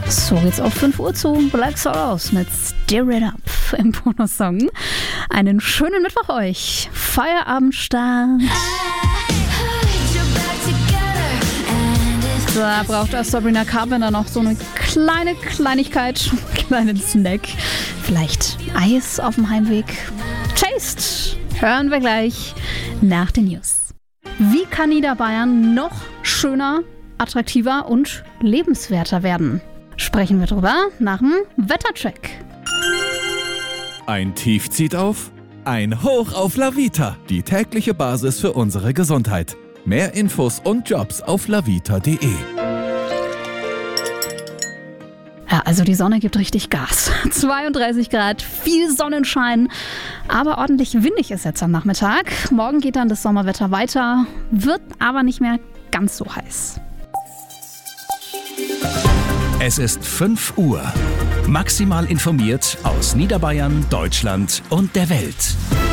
So geht's auf 5 Uhr zu. Black Sorrows mit Stir It Up im Bonus-Song. Einen schönen Mittwoch euch. Feierabendstart. Da braucht Sabrina Carpenter noch so eine kleine Kleinigkeit, einen kleinen Snack. Vielleicht Eis auf dem Heimweg. Taste hören wir gleich nach den News. Wie kann Niederbayern noch schöner, attraktiver und lebenswerter werden? Sprechen wir drüber nach dem Wettercheck. Ein Tief zieht auf, ein Hoch auf La Vita, die tägliche Basis für unsere Gesundheit. Mehr Infos und Jobs auf lavita.de. Ja, also die Sonne gibt richtig Gas. 32 Grad, viel Sonnenschein, aber ordentlich windig ist jetzt am Nachmittag. Morgen geht dann das Sommerwetter weiter, wird aber nicht mehr ganz so heiß. Es ist 5 Uhr. Maximal informiert aus Niederbayern, Deutschland und der Welt.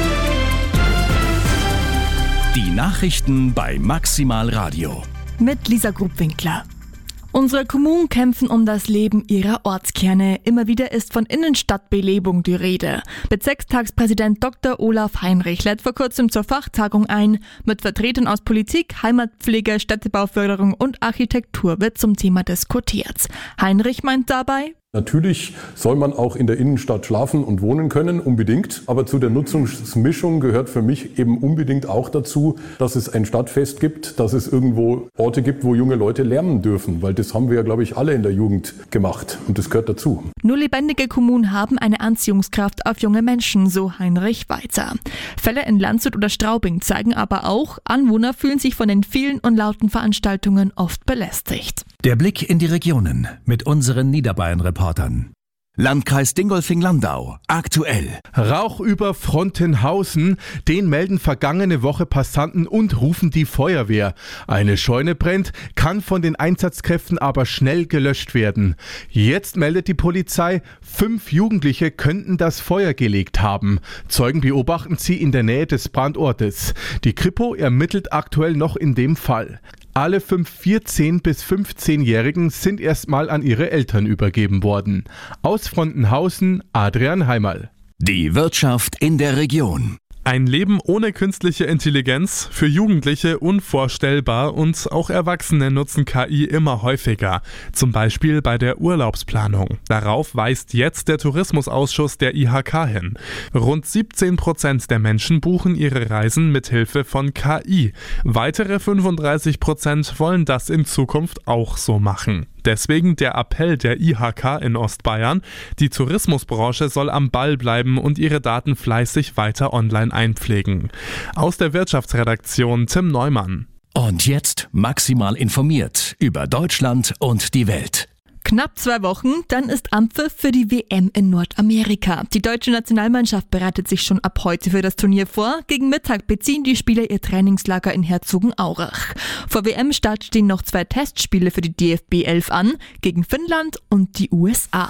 Die Nachrichten bei Maximal Radio. Mit Lisa Grubwinkler. Unsere Kommunen kämpfen um das Leben ihrer Ortskerne. Immer wieder ist von Innenstadtbelebung die Rede. Bezirkstagspräsident Dr. Olaf Heinrich lädt vor kurzem zur Fachtagung ein. Mit Vertretern aus Politik, Heimatpflege, Städtebauförderung und Architektur wird zum Thema diskutiert. Heinrich meint dabei: Natürlich soll man auch in der Innenstadt schlafen und wohnen können, unbedingt. Aber zu der Nutzungsmischung gehört für mich eben unbedingt auch dazu, dass es ein Stadtfest gibt, dass es irgendwo Orte gibt, wo junge Leute lärmen dürfen. Weil das haben wir ja, glaube ich, alle in der Jugend gemacht. Und das gehört dazu. Nur lebendige Kommunen haben eine Anziehungskraft auf junge Menschen, so Heinrich weiter. Fälle in Landshut oder Straubing zeigen aber auch, Anwohner fühlen sich von den vielen und lauten Veranstaltungen oft belästigt. Der Blick in die Regionen mit unseren Niederbayern-Reportern. Landkreis Dingolfing-Landau, aktuell. Rauch über Frontenhausen, den melden vergangene Woche Passanten und rufen die Feuerwehr. Eine Scheune brennt, kann von den Einsatzkräften aber schnell gelöscht werden. Jetzt meldet die Polizei, 5 Jugendliche könnten das Feuer gelegt haben. Zeugen beobachten sie in der Nähe des Brandortes. Die Kripo ermittelt aktuell noch in dem Fall. Alle 5 14- bis 15-Jährigen sind erstmal an ihre Eltern übergeben worden. Aus Frontenhausen, Adrian Heimerl. Die Wirtschaft in der Region. Ein Leben ohne künstliche Intelligenz, für Jugendliche unvorstellbar, und auch Erwachsene nutzen KI immer häufiger, zum Beispiel bei der Urlaubsplanung. Darauf weist jetzt der Tourismusausschuss der IHK hin. Rund 17% der Menschen buchen ihre Reisen mit Hilfe von KI. Weitere 35% wollen das in Zukunft auch so machen. Deswegen der Appell der IHK in Ostbayern: Die Tourismusbranche soll am Ball bleiben und ihre Daten fleißig weiter online einpflegen. Aus der Wirtschaftsredaktion Tim Neumann. Und jetzt maximal informiert über Deutschland und die Welt. Knapp 2 Wochen, dann ist Anpfiff für die WM in Nordamerika. Die deutsche Nationalmannschaft bereitet sich schon ab heute für das Turnier vor. Gegen Mittag beziehen die Spieler ihr Trainingslager in Herzogenaurach. Vor WM-Start stehen noch 2 Testspiele für die DFB 11 an, gegen Finnland und die USA.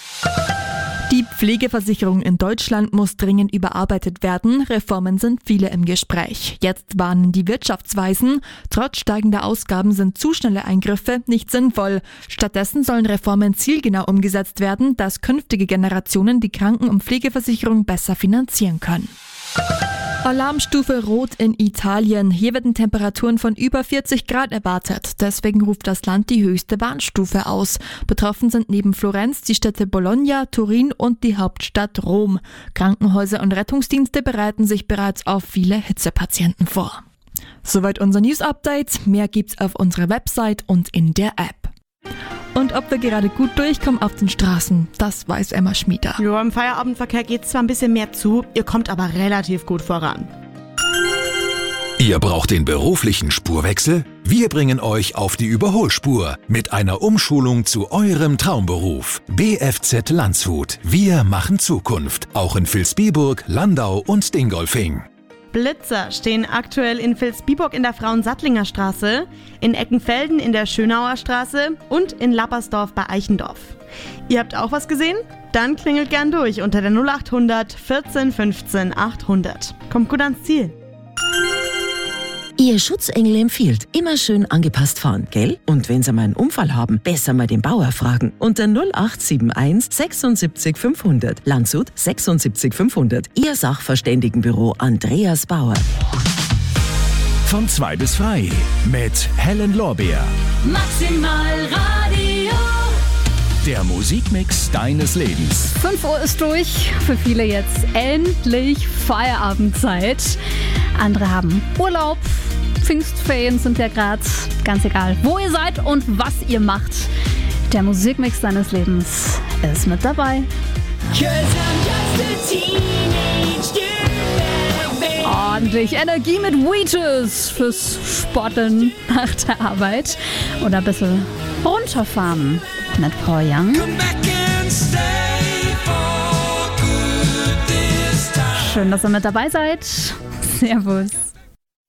Die Pflegeversicherung in Deutschland muss dringend überarbeitet werden. Reformen sind viele im Gespräch. Jetzt warnen die Wirtschaftsweisen, trotz steigender Ausgaben sind zu schnelle Eingriffe nicht sinnvoll. Stattdessen sollen Reformen zielgenau umgesetzt werden, dass künftige Generationen die Kranken- und Pflegeversicherung besser finanzieren können. Alarmstufe Rot in Italien. Hier werden Temperaturen von über 40 Grad erwartet. Deswegen ruft das Land die höchste Warnstufe aus. Betroffen sind neben Florenz die Städte Bologna, Turin und die Hauptstadt Rom. Krankenhäuser und Rettungsdienste bereiten sich bereits auf viele Hitzepatienten vor. Soweit unser News-Update. Mehr gibt's auf unserer Website und in der App. Und ob wir gerade gut durchkommen auf den Straßen, das weiß Emma Schmieder. Ja, im Feierabendverkehr geht es zwar ein bisschen mehr zu, ihr kommt aber relativ gut voran. Ihr braucht den beruflichen Spurwechsel? Wir bringen euch auf die Überholspur mit einer Umschulung zu eurem Traumberuf. BFZ Landshut. Wir machen Zukunft. Auch in Vilsbiburg, Landau und Dingolfing. Blitzer stehen aktuell in Vilsbiburg in der Frauensattlinger Straße, in Eckenfelden in der Schönauer Straße und in Lappersdorf bei Eichendorf. Ihr habt auch was gesehen? Dann klingelt gern durch unter der 0800 14 15 800. Kommt gut ans Ziel. Ihr Schutzengel empfiehlt, immer schön angepasst fahren, gell? Und wenn Sie mal einen Unfall haben, besser mal den Bauer fragen. Unter 0871 76 500. Landshut 76 500. Ihr Sachverständigenbüro Andreas Bauer. Von 2 bis frei mit Helen Lorbeer. Maximal Radio. Der Musikmix deines Lebens. 5 Uhr ist durch. Für viele jetzt endlich Feierabendzeit. Andere haben Urlaub. Pfingstferien sind ja gerade. Ganz egal, wo ihr seid und was ihr macht. Der Musikmix deines Lebens ist mit dabei. Ordentlich Energie mit Wheatus fürs Sporteln nach der Arbeit. Oder ein bisschen runterfahren mit Paul Young. Schön, dass ihr mit dabei seid. Servus.